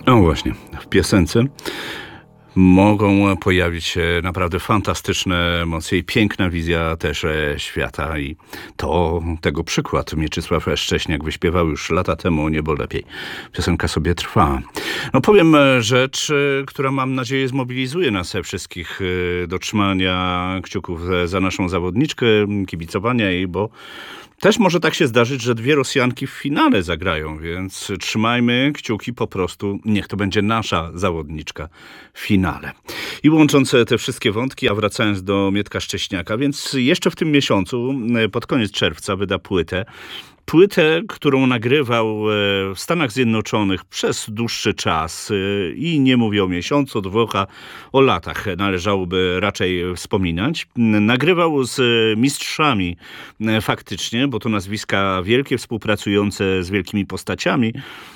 No właśnie, w piosence mogą pojawić się naprawdę fantastyczne emocje i piękna wizja też świata. I to tego przykład. Mieczysław Szcześniak wyśpiewał już lata temu Niebo lepiej. Piosenka sobie trwa. No powiem rzecz, która mam nadzieję zmobilizuje nas wszystkich do trzymania kciuków za naszą zawodniczkę, kibicowania jej, bo też może tak się zdarzyć, że dwie Rosjanki w finale zagrają, więc trzymajmy kciuki po prostu. Niech to będzie nasza zawodniczka w finale. I łącząc te wszystkie wątki, a wracając do Mietka Szcześniaka, więc jeszcze w tym miesiącu, pod koniec czerwca, wyda płytę. Płytę, którą nagrywał w Stanach Zjednoczonych przez dłuższy czas i nie mówię o miesiącu, dwóch, a o latach należałoby raczej wspominać. Nagrywał z mistrzami faktycznie, bo to nazwiska wielkie, współpracujące z wielkimi postaciami,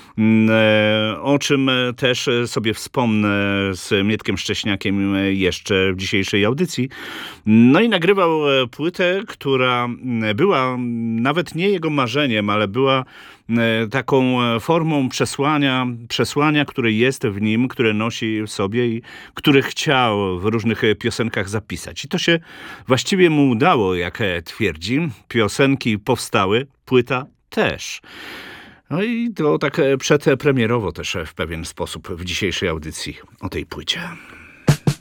o czym też sobie wspomnę z Mietkiem Szcześniakiem jeszcze w dzisiejszej audycji. No i nagrywał płytę, która była nawet nie jego marzeniem, ale była taką formą przesłania, które jest w nim, które nosi w sobie i które chciał w różnych piosenkach zapisać. I to się właściwie mu udało, jak twierdzi. Piosenki powstały, płyta też. No i to tak przedpremierowo też w pewien sposób w dzisiejszej audycji o tej płycie.